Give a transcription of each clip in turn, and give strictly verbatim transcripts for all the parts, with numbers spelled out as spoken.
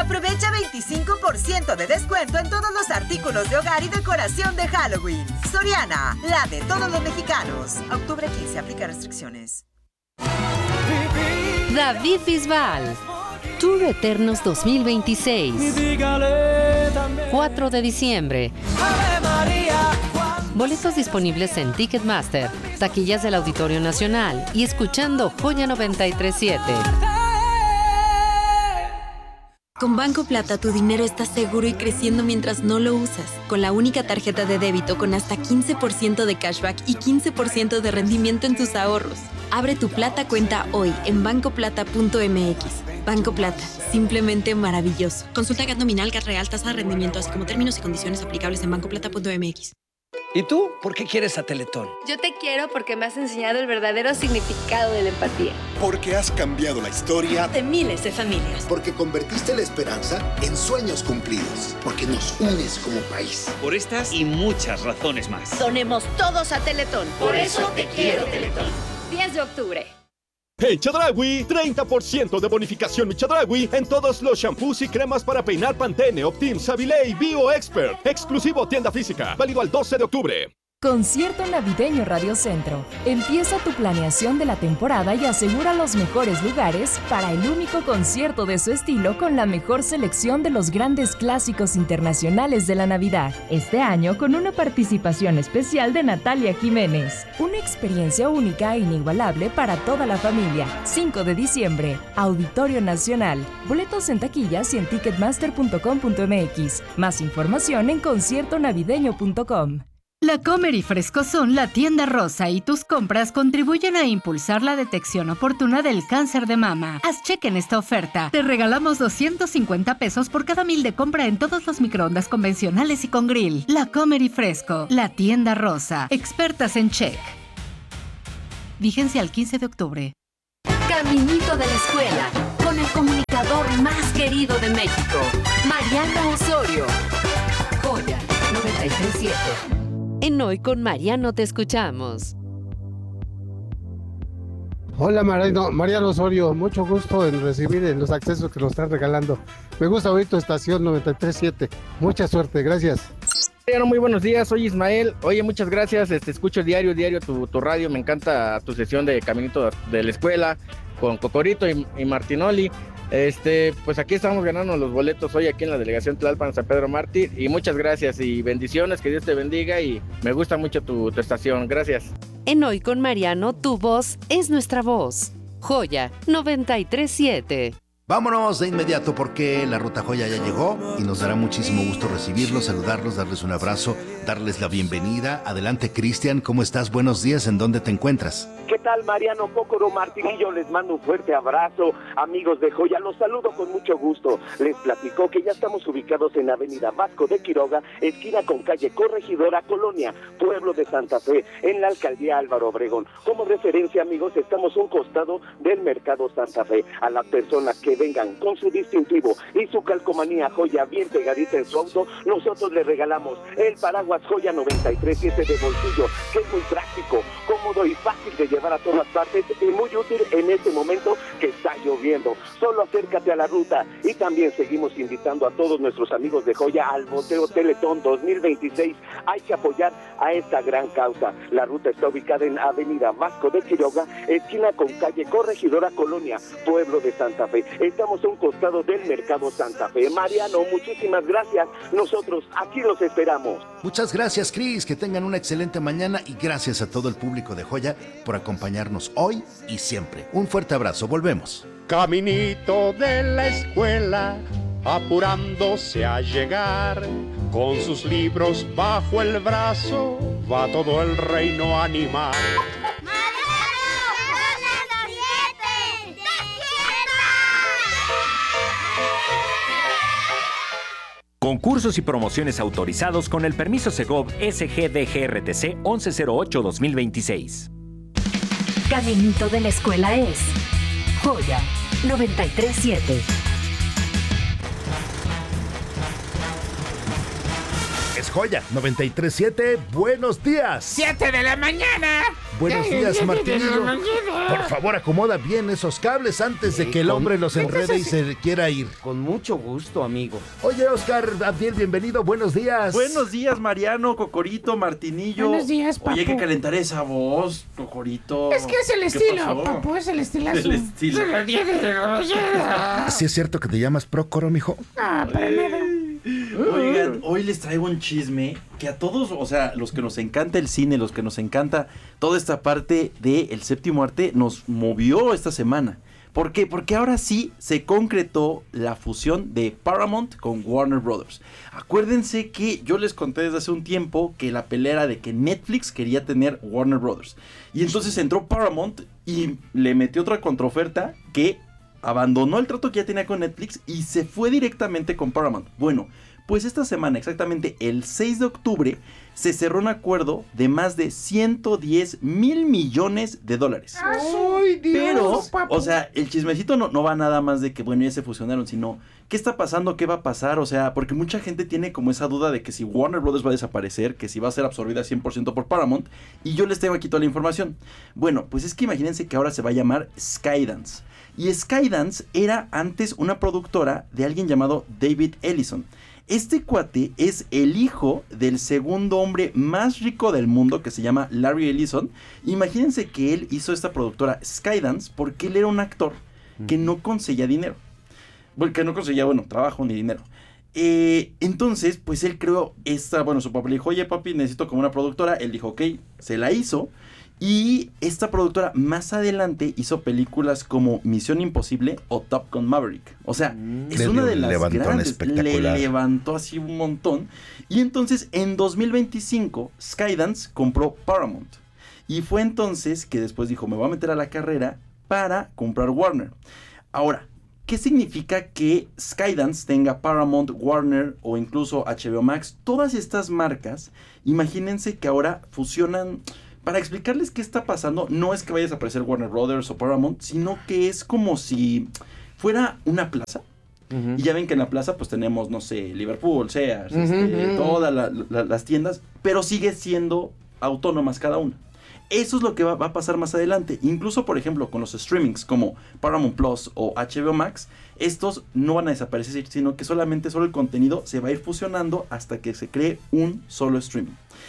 Aprovecha veinticinco por ciento de descuento en todos los artículos de hogar y decoración de Halloween. Soriana, la de todos los mexicanos. Octubre quince, aplica restricciones. David Bisbal, Tour Eternos dos mil veintiséis, cuatro de diciembre. Boletos disponibles en Ticketmaster, taquillas del Auditorio Nacional y escuchando Joya noventa y tres punto siete. Con Banco Plata tu dinero está seguro y creciendo mientras no lo usas. Con la única tarjeta de débito con hasta quince por ciento de cashback y quince por ciento de rendimiento en tus ahorros. Abre tu Plata cuenta hoy en banco plata punto m x. Banco Plata, simplemente maravilloso. Consulta G A T nominal, G A T real, tasa de rendimiento, así como términos y condiciones aplicables en banco plata punto m x. ¿Y tú? ¿Por qué quieres a Teletón? Yo te quiero porque me has enseñado el verdadero significado de la empatía. Porque has cambiado la historia de miles de familias. Porque convertiste la esperanza en sueños cumplidos. Porque nos unes como país. Por estas y muchas razones más. Donemos todos a Teletón. Por eso te quiero, Teletón. diez de octubre. En Chedraui, treinta por ciento de bonificación en Chedraui en todos los shampoos y cremas para peinar Pantene, Optim, Savilé y Bio Expert. Exclusivo tienda física, válido al doce de octubre. Concierto Navideño Radio Centro. Empieza tu planeación de la temporada y asegura los mejores lugares para el único concierto de su estilo con la mejor selección de los grandes clásicos internacionales de la Navidad. Este año con una participación especial de Natalia Jiménez. Una experiencia única e inigualable para toda la familia. cinco de diciembre, Auditorio Nacional. Boletos en taquillas y en ticketmaster punto com punto m x. Más información en concierto navideño punto com. La Comer y Frescosón, la tienda rosa y tus compras contribuyen a impulsar la detección oportuna del cáncer de mama. Haz cheque en esta oferta. Te regalamos doscientos cincuenta pesos por cada mil de compra en todos los microondas convencionales y con grill. La Comer y Fresco, la tienda rosa. Expertas en check. Vigencia al quince de octubre. Caminito de la escuela, con el comunicador más querido de México, Mariano Osorio. Joya noventa y tres punto siete. En Hoy con Mariano te escuchamos. Hola Mariano, Mariano Osorio, mucho gusto en recibir los accesos que nos están regalando. Me gusta oír tu estación noventa y tres punto siete. Mucha suerte, gracias. Mariano, muy buenos días, soy Ismael. Oye, muchas gracias, este, escucho diario, diario tu, tu radio, me encanta tu sesión de Caminito de la Escuela con Cocorito y, y Martinoli. Este, pues aquí estamos ganando los boletos hoy aquí en la delegación Tlalpan San Pedro Mártir y muchas gracias y bendiciones, que Dios te bendiga y me gusta mucho tu, tu estación, gracias. En Hoy con Mariano, tu voz es nuestra voz. Joya noventa y tres punto siete. Vámonos de inmediato porque la Ruta Joya ya llegó y nos dará muchísimo gusto recibirlos, saludarlos, darles un abrazo, darles la bienvenida. Adelante, Cristian, ¿cómo estás? Buenos días, ¿en dónde te encuentras? ¿Qué tal, Mariano Cócoro Martinillo? Les mando un fuerte abrazo, amigos de Joya, los saludo con mucho gusto. Les platico que ya estamos ubicados en Avenida Vasco de Quiroga, esquina con calle Corregidora, Colonia, Pueblo de Santa Fe, en la alcaldía Álvaro Obregón. Como referencia, amigos, estamos a un costado del Mercado Santa Fe. A las personas que vengan con su distintivo y su calcomanía Joya bien pegadita en su auto, nosotros les regalamos el paraguas Joya noventa y tres punto siete de bolsillo, que es muy práctico, cómodo y fácil de llevar a todas partes y muy útil en este momento que está lloviendo. Solo acércate a la ruta y también seguimos invitando a todos nuestros amigos de Joya al Boteo Teletón dos mil veintiséis. Hay que apoyar a esta gran causa. La ruta está ubicada en Avenida Vasco de Quiroga, esquina con calle Corregidora, Colonia, Pueblo de Santa Fe. Estamos a un costado del Mercado Santa Fe. Mariano, muchísimas gracias. Nosotros aquí los esperamos. Muchas gracias, Cris. Que tengan una excelente mañana y gracias a todo el público de Joya por acompañarnos hoy y siempre. Un fuerte abrazo. Volvemos. Caminito de la escuela, apurándose a llegar, con sus libros bajo el brazo, va todo el reino animal. Concursos y promociones autorizados con el permiso Segov S G D G R T C once cero ocho dos mil veintiséis. Caminito de la escuela es Joya noventa y tres punto siete. Es Joya noventa y tres punto siete. Buenos días. siete de la mañana. Buenos días, Martinillo. Por favor, acomoda bien esos cables antes de que el hombre los enrede y se quiera ir. Con mucho gusto, amigo. Oye, Oscar Abdiel, bienvenido. Buenos días. Buenos días, Mariano, Cocorito, Martinillo. Buenos días, papu. Oye, hay que calentar esa voz, Cocorito. Es que es el estilo, papu, es el estilazo. El estilo. ¿Sí es cierto que te llamas Prócoro, mijo? Ah, para nada. Oigan, hoy les traigo un chisme que a todos, o sea, los que nos encanta el cine, los que nos encanta toda esta parte del séptimo arte, nos movió esta semana. ¿Por qué? Porque ahora sí se concretó la fusión de Paramount con Warner Brothers. Acuérdense que yo les conté desde hace un tiempo que la pelea era de que Netflix quería tener Warner Brothers. Y entonces entró Paramount y le metió otra contraoferta que abandonó el trato que ya tenía con Netflix y se fue directamente con Paramount. Bueno, pues esta semana, exactamente el seis de octubre, se cerró un acuerdo de más de ciento diez mil millones de dólares. ¡Ay, Dios! Pero, papu. o sea, el chismecito no, no va nada más de que, bueno, ya se fusionaron, sino, ¿qué está pasando? ¿Qué va a pasar? O sea, porque mucha gente tiene como esa duda de que si Warner Brothers va a desaparecer, que si va a ser absorbida cien por ciento por Paramount, y yo les tengo aquí toda la información. Bueno, pues es que imagínense que ahora se va a llamar Skydance. Y Skydance era antes una productora de alguien llamado David Ellison. Este cuate es el hijo del segundo hombre más rico del mundo, que se llama Larry Ellison. Imagínense que él hizo esta productora Skydance porque él era un actor que no conseguía dinero. Bueno, que no conseguía, bueno, trabajo ni dinero. Eh, entonces, pues él creó esta, bueno, su papá le dijo, oye papi, necesito como una productora. Él dijo, ok, se la hizo. Y esta productora más adelante hizo películas como Misión Imposible o Top Gun Maverick. O sea, mm. es le una de las levantón grandes. Espectacular. Le levantó así un montón. Y entonces en dos mil veinticinco Skydance compró Paramount. Y fue entonces que después dijo, me voy a meter a la carrera para comprar Warner. Ahora, ¿qué significa que Skydance tenga Paramount, Warner o incluso H B O Max? Todas estas marcas, imagínense que ahora fusionan. Para explicarles qué está pasando, no es que vaya a desaparecer Warner Brothers o Paramount, sino que es como si fuera una plaza. Uh-huh. Y ya ven que en la plaza pues tenemos, no sé, Liverpool, Sears, uh-huh. este, todas la, la, las tiendas, pero sigue siendo autónomas cada una. Eso es lo que va, va a pasar más adelante. Incluso, por ejemplo, con los streamings como Paramount Plus o H B O Max, estos no van a desaparecer, sino que solamente solo el contenido se va a ir fusionando hasta que se cree un solo streaming.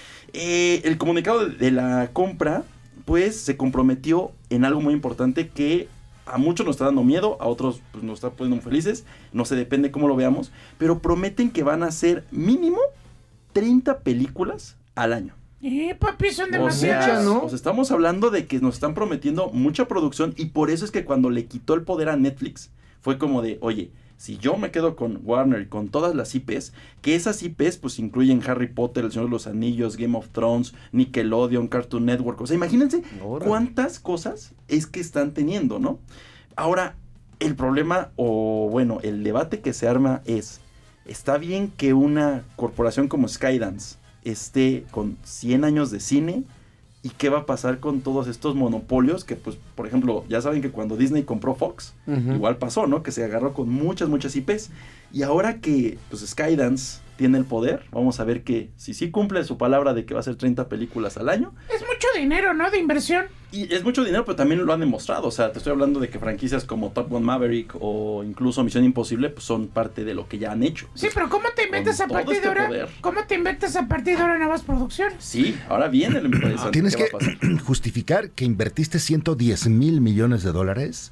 Eh, el comunicado de, de la compra, pues, se comprometió en algo muy importante que a muchos nos está dando miedo, a otros pues, nos está poniendo muy felices, no sé, depende cómo lo veamos, pero prometen que van a hacer mínimo treinta películas al año. Eh, papi, son O sea, demasiadas, ¿no? o sea, estamos hablando de que nos están prometiendo mucha producción y por eso es que cuando le quitó el poder a Netflix, fue como de, oye, si yo me quedo con Warner y con todas las I Pes, que esas I Pes pues incluyen Harry Potter, El Señor de los Anillos, Game of Thrones, Nickelodeon, Cartoon Network, o sea, imagínense Órale. cuántas cosas es que están teniendo, ¿no? Ahora, el problema, o bueno, el debate que se arma es, ¿está bien que una corporación como Skydance esté con cien años de cine? ¿Y qué va a pasar con todos estos monopolios? Que, pues, por ejemplo, ya saben que cuando Disney compró Fox, uh-huh. igual pasó, ¿no? Que se agarró con muchas, muchas I Pes. Y ahora que, pues, Skydance tiene el poder, vamos a ver que si sí cumple su palabra de que va a hacer treinta películas al año. Es mucho dinero, ¿no? De inversión. Y es mucho dinero, pero también lo han demostrado. O sea, te estoy hablando de que franquicias como Top Gun Maverick o incluso Misión Imposible, pues, son parte de lo que ya han hecho. Sí, pero ¿cómo te inventas a partir este de ahora? Poder. ¿Cómo te inventas a partir de ahora nuevas producciones? Sí, ahora viene el interesante. Tienes que justificar que invertiste ciento diez mil millones de dólares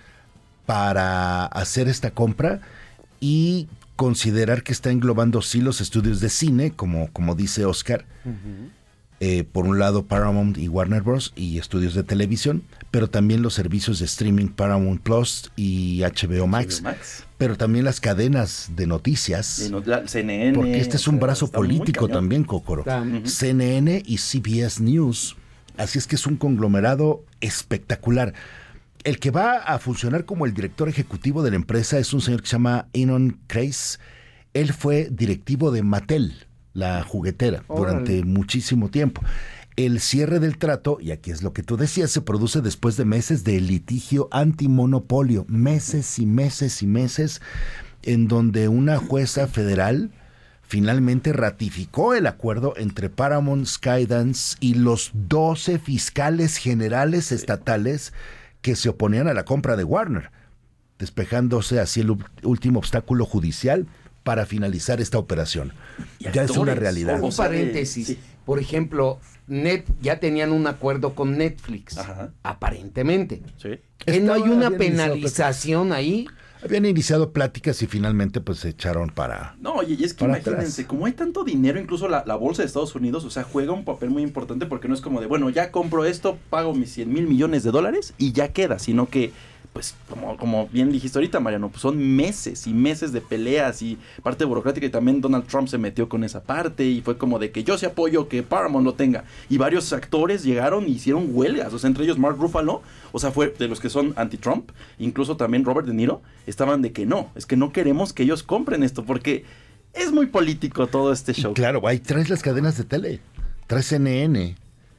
para hacer esta compra y considerar que está englobando sí los estudios de cine, como, como dice Oscar, uh-huh. eh, por un lado Paramount y Warner Bros. Y estudios de televisión, pero también los servicios de streaming Paramount Plus y H B O Max, H B O Max. Pero también las cadenas de noticias, de no, la C N N, porque este es un brazo político también, Cocoro, uh-huh. C N N y C B S News, así es que es un conglomerado espectacular. El que va a funcionar como el director ejecutivo de la empresa es un señor que se llama Enon Kreis. Él fue directivo de Mattel, la juguetera, Órale. durante muchísimo tiempo. El cierre del trato, y aquí es lo que tú decías, se produce después de meses de litigio antimonopolio. Meses y meses y meses en donde una jueza federal finalmente ratificó el acuerdo entre Paramount, Skydance y los doce fiscales generales estatales que se oponían a la compra de Warner, despejándose así el último obstáculo judicial para finalizar esta operación. Ya es una realidad. Un paréntesis. Sí. Por ejemplo, Net ya tenían un acuerdo con Netflix, Ajá. aparentemente. Sí. ¿Que no hay una penalización ahí? Habían iniciado pláticas y finalmente pues se echaron para No, y es que imagínense, atrás. Como hay tanto dinero, incluso la, la bolsa de Estados Unidos, o sea, juega un papel muy importante porque no es como de, bueno, ya compro esto, pago mis cien mil millones de dólares y ya queda, sino que pues como, como bien dijiste ahorita, Mariano, pues son meses y meses de peleas y parte burocrática, y también Donald Trump se metió con esa parte y fue como de que yo sí apoyo que Paramount lo tenga, y varios actores llegaron y hicieron huelgas, o sea, entre ellos Mark Ruffalo, o sea, fue de los que son anti-Trump, incluso también Robert De Niro, estaban de que no, es que no queremos que ellos compren esto porque es muy político todo este show. Y claro, ahí traes las cadenas de tele, traes C N N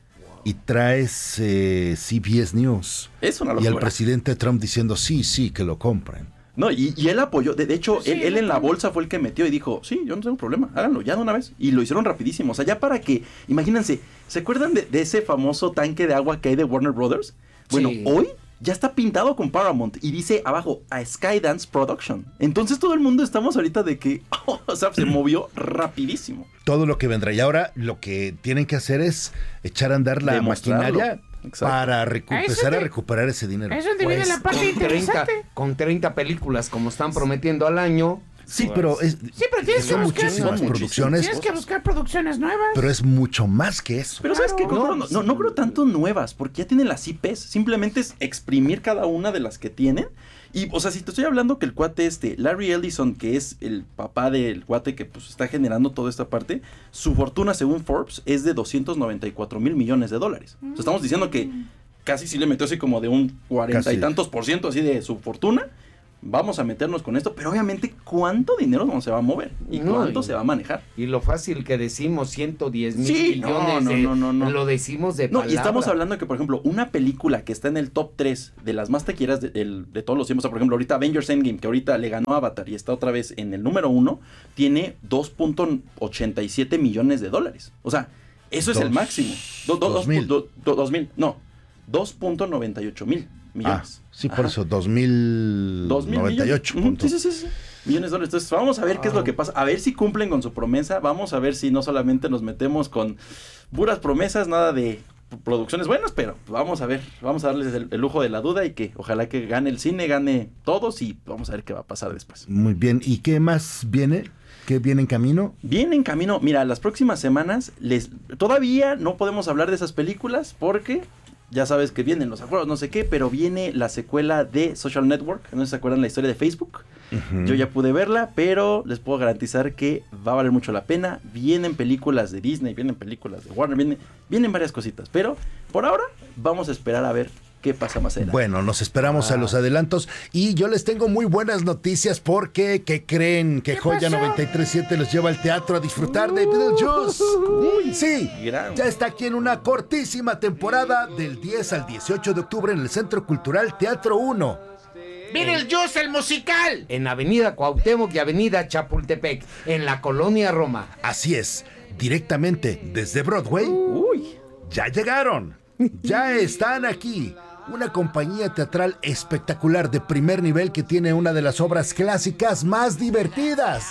y traes eh, C B S News. Es una locura. Y el presidente Trump diciendo sí, sí, que lo compren. No, y, y él apoyó, de, de hecho, sí, él, él en la bolsa fue el que metió y dijo, sí, yo no tengo problema, háganlo ya de una vez. Y lo hicieron rapidísimo, o sea, ya para que, imagínense, ¿se acuerdan de, de ese famoso tanque de agua que hay de Warner Brothers? Bueno, sí. Hoy ya está pintado con Paramount y dice abajo a Skydance Production. Entonces todo el mundo estamos ahorita de que, oh, o sea, se movió rapidísimo. Todo lo que vendrá. Y ahora lo que tienen que hacer es echar a andar la maquinaria para recu- empezar de, a recuperar ese dinero. Eso divide pues, la parte con interesante. treinta, con treinta películas como están prometiendo al año. Sí, pero es, sí, pero tienes son que buscar, muchísimas son producciones. Tienes que buscar producciones nuevas. Pero es mucho más que eso. Pero ¿sabes qué? No, no, no, no creo tanto nuevas, porque ya tienen las I Pes. Simplemente es exprimir cada una de las que tienen. Y, o sea, si te estoy hablando que el cuate este, Larry Ellison, que es el papá del cuate que pues está generando toda esta parte, su fortuna según Forbes es de doscientos noventa y cuatro mil millones de dólares. Mm. O sea, estamos diciendo que casi sí le metió así como de un cuarenta y tantos por ciento así de su fortuna. Vamos a meternos con esto, pero obviamente ¿cuánto dinero no se va a mover? ¿Y no, cuánto y, se va a manejar? Y lo fácil que decimos, ciento diez mil sí, millones, no, no, de, no, no, no. lo decimos de No, palabra. Y estamos hablando de que, por ejemplo, una película que está en el top tres de las más taquilleras de, de, de todos los tiempos, o sea, por ejemplo, ahorita Avengers Endgame, que ahorita le ganó a Avatar y está otra vez en el número uno, tiene dos punto ochenta y siete millones de dólares. O sea, eso dos, es el máximo. Do, do, dos mil. Do, do, dos mil, no, dos punto noventa y ocho mil. Millones. Ah, sí, por Ajá. eso, dos mil noventa y ocho. Uh-huh. Sí, sí, sí, sí. Millones de dólares. Entonces, vamos a ver ah. qué es lo que pasa. A ver si cumplen con su promesa. Vamos a ver si no solamente nos metemos con puras promesas, nada de producciones buenas, pero vamos a ver. Vamos a darles el, el lujo de la duda y que ojalá que gane el cine, gane todos y vamos a ver qué va a pasar después. Muy bien. ¿Y qué más viene? ¿Qué viene en camino? Viene en camino. Mira, las próximas semanas les todavía no podemos hablar de esas películas porque ya sabes que vienen los acuerdos, no sé qué, pero viene la secuela de Social Network. No sé si se acuerdan la historia de Facebook. Uh-huh. Yo ya pude verla, pero les puedo garantizar que va a valer mucho la pena. Vienen películas de Disney, vienen películas de Warner, vienen, vienen varias cositas. Pero por ahora vamos a esperar a ver qué pasa más adelante. Bueno, nos esperamos ah. a los adelantos y yo les tengo muy buenas noticias porque ¿qué creen? Que Joya noventa y tres punto siete los lleva al teatro a disfrutar uh, de Beetlejuice. Uh, sí, gran. Ya está aquí en una cortísima temporada del diez al dieciocho de octubre en el Centro Cultural Teatro uno. Beetlejuice el musical. En Avenida Cuauhtémoc y Avenida Chapultepec, en la Colonia Roma. Así es, directamente desde Broadway. Uy, ya llegaron, ya están aquí. Una compañía teatral espectacular de primer nivel que tiene una de las obras clásicas más divertidas,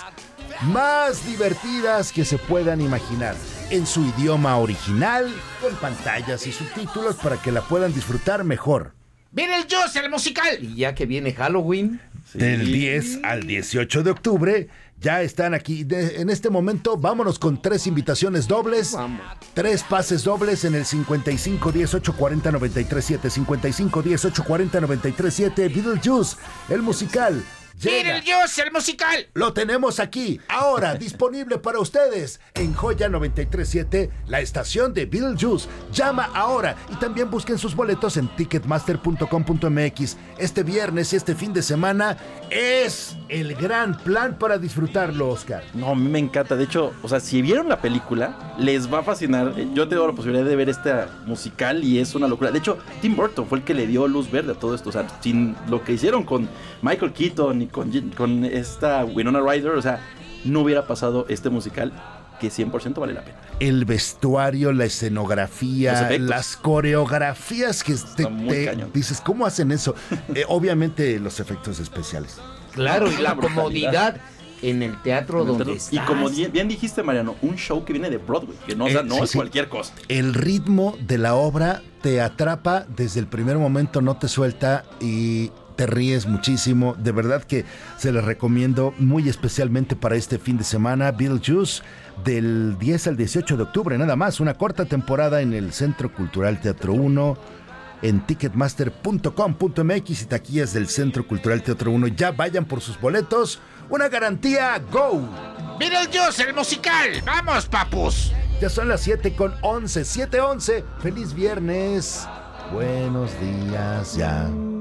más divertidas que se puedan imaginar, en su idioma original, con pantallas y subtítulos para que la puedan disfrutar mejor. ¡Beetlejuice el musical! Y ya que viene Halloween, sí. Del diez al dieciocho de octubre, ya están aquí. De, en este momento, vámonos con tres invitaciones dobles. Vamos. Tres pases dobles en el cincuenta y cinco diez ocho cuarenta noventa y tres siete. cincuenta y cinco diez ocho cuarenta noventa y tres siete. Beetlejuice, el musical. ¡Beetlejuice el musical! Lo tenemos aquí, ahora, disponible para ustedes en Joya noventa y tres punto siete, la estación de Beetlejuice. Llama ahora y también busquen sus boletos en ticketmaster punto com punto m x. Este viernes y este fin de semana es el gran plan para disfrutarlo, Oscar. No, a mí me encanta. De hecho, o sea, si vieron la película, les va a fascinar. Yo tengo la posibilidad de ver esta musical y es una locura. De hecho, Tim Burton fue el que le dio luz verde a todo esto. O sea, sin lo que hicieron con Michael Keaton y con, con esta Winona Ryder, o sea, no hubiera pasado este musical que cien por ciento vale la pena. El vestuario, la escenografía, las coreografías que te, te dices, ¿cómo hacen eso? Eh, obviamente los efectos especiales. Claro, y la comodidad en el teatro en el donde estás. Y como bien dijiste, Mariano, un show que viene de Broadway, que no, eh, o sea, no sí, es sí. cualquier cosa. El ritmo de la obra te atrapa desde el primer momento, no te suelta y te ríes muchísimo. De verdad que se les recomiendo muy especialmente para este fin de semana. Beetlejuice, del diez al dieciocho de octubre, nada más. Una corta temporada en el Centro Cultural Teatro uno, en ticketmaster punto com punto m x y taquillas del Centro Cultural Teatro uno. Ya vayan por sus boletos. Una garantía, ¡go! ¡Beetlejuice, el musical! ¡Vamos, papus! Ya son las siete con once, siete once. ¡Feliz viernes! Buenos días, ya.